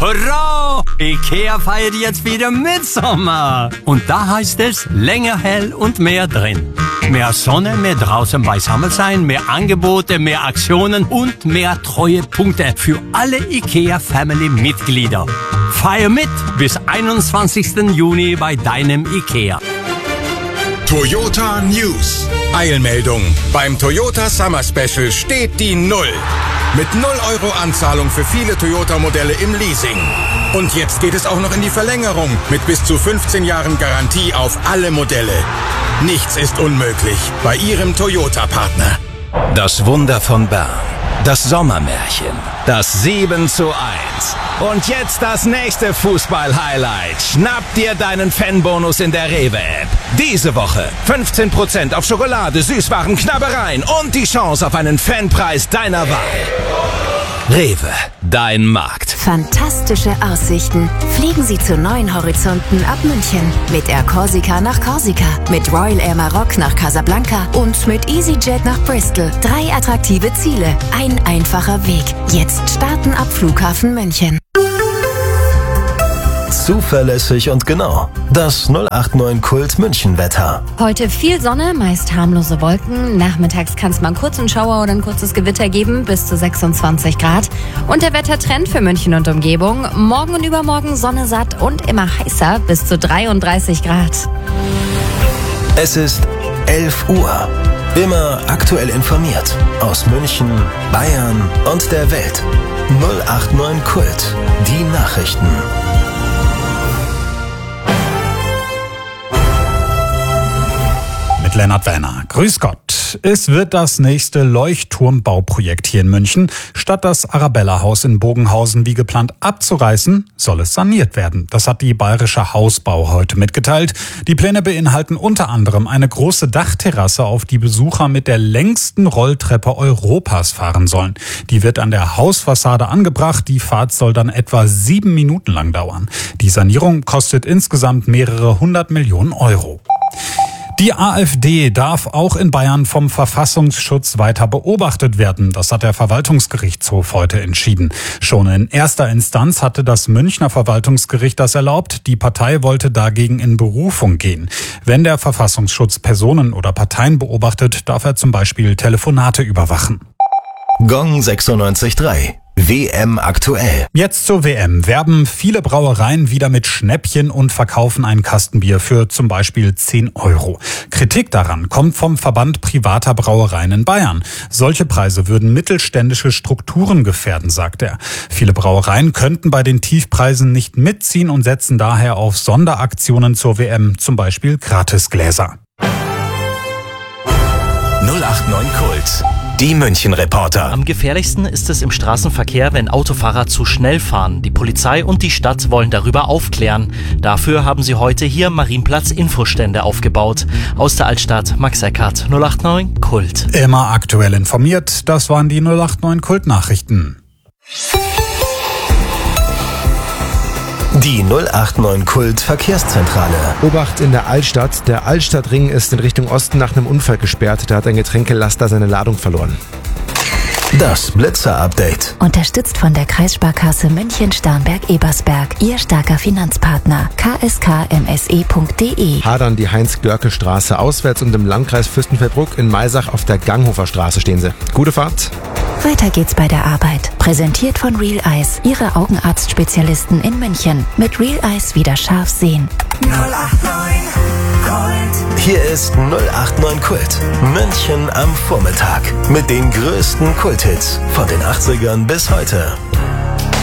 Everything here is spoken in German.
Hurra! Ikea feiert jetzt wieder Mitsommer. Und da heißt es länger hell und mehr drin. Mehr Sonne, mehr draußen beisammen sein, mehr Angebote, mehr Aktionen und mehr Treuepunkte für alle IKEA-Family-Mitglieder. Feier mit bis 21. Juni bei deinem IKEA. Toyota News. Eilmeldung. Beim Toyota Summer Special steht die Null. Mit 0 Euro Anzahlung für viele Toyota-Modelle im Leasing. Und jetzt geht es auch noch in die Verlängerung mit bis zu 15 Jahren Garantie auf alle Modelle. Nichts ist unmöglich bei Ihrem Toyota-Partner. Das Wunder von Bern. Das Sommermärchen. Das 7:1. Und jetzt das nächste Fußball-Highlight. Schnapp dir deinen Fanbonus in der Rewe-App. Diese Woche 15% auf Schokolade, Süßwaren, Knabbereien und die Chance auf einen Fanpreis deiner Wahl. Rewe, dein Markt. Fantastische Aussichten. Fliegen Sie zu neuen Horizonten ab München. Mit Air Corsica nach Korsika, mit Royal Air Maroc nach Casablanca und mit EasyJet nach Bristol. 3 attraktive Ziele, ein einfacher Weg. Jetzt starten ab Flughafen München. Zuverlässig und genau. Das 089 Kult München-Wetter. Heute viel Sonne, meist harmlose Wolken. Nachmittags kann es mal einen kurzen Schauer oder ein kurzes Gewitter geben, bis zu 26 Grad. Und der Wettertrend für München und Umgebung. Morgen und übermorgen Sonne satt und immer heißer, bis zu 33 Grad. Es ist 11 Uhr. Immer aktuell informiert. Aus München, Bayern und der Welt. 089 Kult. Die Nachrichten. Mit Lennart Werner. Grüß Gott. Es wird das nächste Leuchtturmbauprojekt hier in München. Statt das Arabella-Haus in Bogenhausen wie geplant abzureißen, soll es saniert werden. Das hat die Bayerische Hausbau heute mitgeteilt. Die Pläne beinhalten unter anderem eine große Dachterrasse, auf die Besucher mit der längsten Rolltreppe Europas fahren sollen. Die wird an der Hausfassade angebracht. Die Fahrt soll dann etwa 7 Minuten lang dauern. Die Sanierung kostet insgesamt mehrere 100 Millionen Euro. Die AfD darf auch in Bayern vom Verfassungsschutz weiter beobachtet werden. Das hat der Verwaltungsgerichtshof heute entschieden. Schon in erster Instanz hatte das Münchner Verwaltungsgericht das erlaubt. Die Partei wollte dagegen in Berufung gehen. Wenn der Verfassungsschutz Personen oder Parteien beobachtet, darf er zum Beispiel Telefonate überwachen. Gong 96.3. WM aktuell. Jetzt zur WM. Werben viele Brauereien wieder mit Schnäppchen und verkaufen ein Kastenbier für zum Beispiel 10 Euro. Kritik daran kommt vom Verband privater Brauereien in Bayern. Solche Preise würden mittelständische Strukturen gefährden, sagt er. Viele Brauereien könnten bei den Tiefpreisen nicht mitziehen und setzen daher auf Sonderaktionen zur WM, zum Beispiel Gratisgläser. 089 Kult. Die München-Reporter. Am gefährlichsten ist es im Straßenverkehr, wenn Autofahrer zu schnell fahren. Die Polizei und die Stadt wollen darüber aufklären. Dafür haben sie heute hier Marienplatz-Infostände aufgebaut. Aus der Altstadt, Max Eckhardt, 089 Kult. Immer aktuell informiert, das waren die 089 Kult-Nachrichten. Die 089 Kult Verkehrszentrale. Obacht in der Altstadt. Der Altstadtring ist in Richtung Osten nach einem Unfall gesperrt. Da hat ein Getränkelaster seine Ladung verloren. Das Blitzer-Update. Unterstützt von der Kreissparkasse München-Starnberg-Ebersberg. Ihr starker Finanzpartner. kskmse.de. Hadern die Heinz-Görke-Straße auswärts und im Landkreis Fürstenfeldbruck in Maisach auf der Ganghofer Straße stehen sie. Gute Fahrt. Weiter geht's bei der Arbeit. Präsentiert von Real Eyes, Ihre Augenarztspezialisten in München. Mit Real Eyes wieder scharf sehen. 089 Kult. Hier ist 089 Kult. München am Vormittag. Mit den größten Kulthits von den 80ern bis heute.